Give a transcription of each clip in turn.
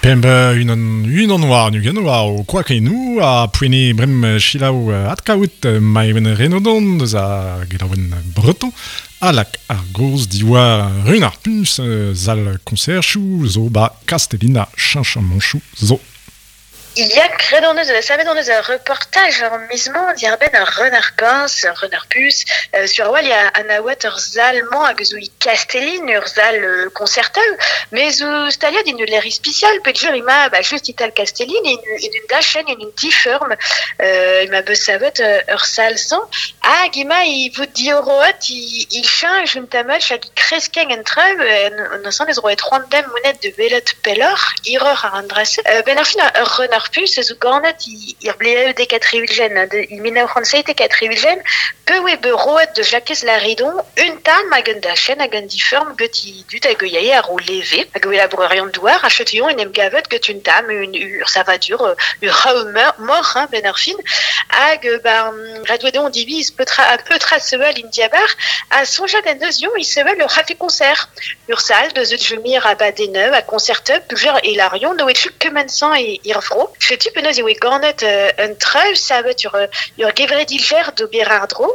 Unan war nugen war o kwakenu a poene brem chilao atkaout maïven renodon deus a gelaouen breton alak ar goz diwar run ar pus zal konserchou zo ba Castellina chanchamanchou zo. Jak redonneus savedonneus un reportage en misement diarben un renard gans, un renard puce, sur wal ya anawet ur zalman hag zo I Castellin ur zal concerteu, mais stalia din ler ispicial pet jur ima just ital Castellin in un dachen in un tifurm ima beus savet ur sal san hag ima I vout dioroet I change un tamal hag I kreskeng en treu en san ez roet rondem monet de velet pellor ireur ar andrase ben ar fin ur renard plus zo ganet ir bleu de 4 gen in 1937 4 gen peu we beroet de Jacques Laridon une tam hag un dachen hag un difform get I dut hag yae ar o leve hag we labourarion douar a chetillon en em gavet get une tam ur savadur ur raumer mort ben ar fin hag radouedon divise peutra sevel in diabar a sonjat en deus yo I sevel ur rafi concert ur sal de zeut jemir a badeneu a concerteu plusieurs hilarion no et chuk kemensan et irvro je tu penaos eo ganet un treu savet ur gevredilger d'ober ardro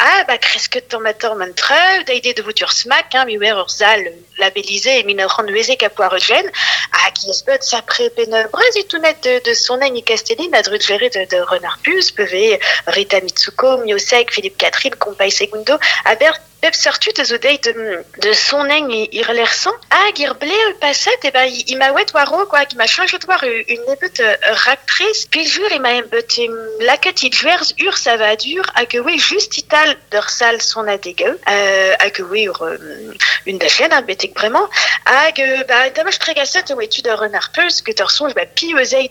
kresket tommatorm un treu daide de vout ur smak mi wer ur zal labellisé min ur c'hant wezek a poar eugen ki esbet sapre ben braz itounet de sonen I Castellin a drut geret de renard puce peve Rita Mitsuko, Miosek, Philippe Catherine, Compay Segundo aber pep sortu zo deit de sonen ir lersan hag ir bleu passet I mawet waro quoi qui m'a changé de voir une nebet actrice puis jure I m'a embet laket I jwerz ur savadur hag we just ital d'ur sal son adegeu hag we ur une dachen betek vraiment hag damaj tregaset o etu d'ur renard peus que t'ur sonj pi euzei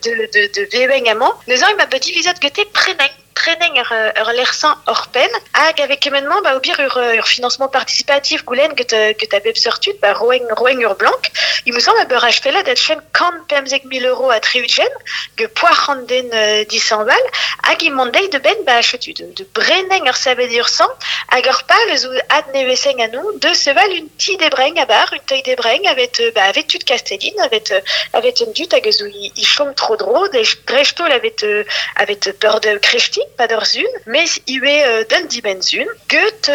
de veveng amant neus an I m'a beti vizet gete preneng ur lersan orpen hag avec emenement obir ur financement participatif goulen que ta beb sortud roeng ur blanc il me semble beur achpelet et chen kant pemzek 1000 € a triugen que poar randen 10 bal hag I mondei de ben achetu de breneng ur savet ur sang hag ur pal zo ad neveseng anou de seval une ti debreng a bar une teuil debreng avet tud Castellin avet un dut hag zo I chom tro dro de drejtol avet peur de krechti pas d'orzun, mais il est d'un dimenzun. Goethe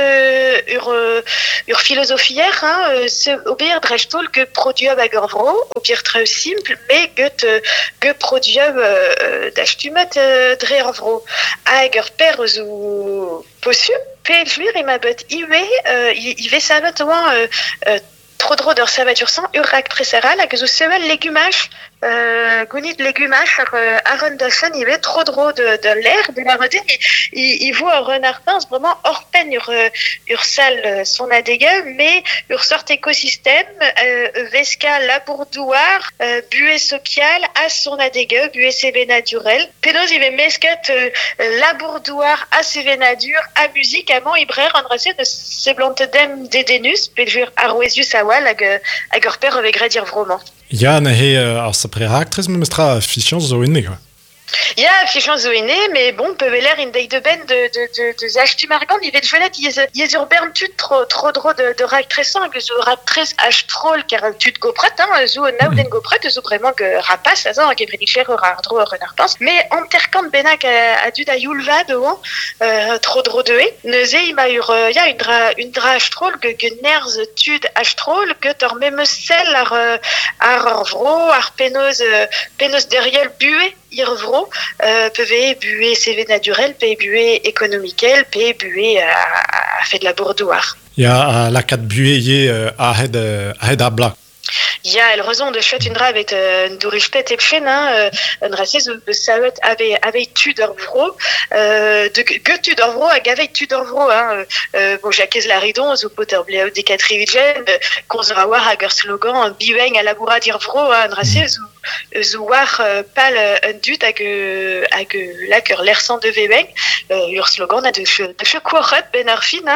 ur philosophière, se ober drejtol que produit hag ur vro, ober très simple, mais Goethe produit d'achtumet dre ur vro. Hag ur per zo possu, pe juir ima bet il ve savet oan trop dro d'ur savadur san ur rak treseral hag zo sevel legumaj gounit legumaj ar un dachen il est trop drôle de l'air de la rodine il voit un renard pince vraiment hors peine ur sal son adega mais ur sort écosystème vesca labourdouar bué social à son adega bué CV naturel penaos il est mesket labourdouar à CV nature à musique amant ibrer en racé de seblantedem dedenus peljur arwesius awal hag ur per avec gradir vraiment. Ja, na he ar sapre actrice memestra fichans zo enne. Ja, fichans zo enne, mais bon, peveler in dei de ben de zachtu margand, il est jolet, yez ur bern tud trop dro de ractresan, hag zo ractres achtrol, car tud gopret, zo naouden gopret, zo vraiment que rapace, azan, hag evredicher ur ar dro ur renard pince, mais anterkant benak a dud a youlva de oan, trop dro de e, neuze ima ur, ya, une dra achtrol, que nerz tud achtrol, que tor memesel ar vro, ar penaos derriel bué, irvro, peve bué CV naturel, pe bué économiquel, pe bué a fait de la bourdouar. Ja, la kat bué ye a hed a blak. Ja, el raison de chat une dra avec un dourifpet et chen, un raciste de savet avait tu d'orvro, de que tu d'orvro hag avait tu d'orvro, bon Jacques Laridon, zo poter bleu de 4 gen, konzrawar hag ur slogan biweng a laboura d'irvro, un raciste zo war pal un dut hag lak ur lersan de veweng, ur slogan a de chekouaret ben ar fin,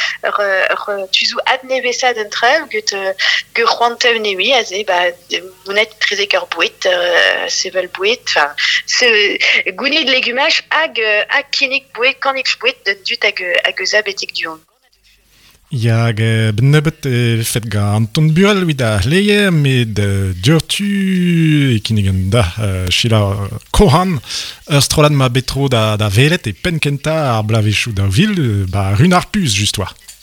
tu zo adnevesa d'un trev, que c'hoantev newi, aze, mounet trezek ur bouet, sevel bouet, enfin, gouni de légumage hag kinik bouet, kanik bouet, d'un dut hag eus abetek duon. Ya benebet fet ga Anton Buell vid a leier met diurtu e kinnigen da Sheila Cohan ur strollad ma betro da velet e penkenta ar blavechou da vil ba run ar pus just oa.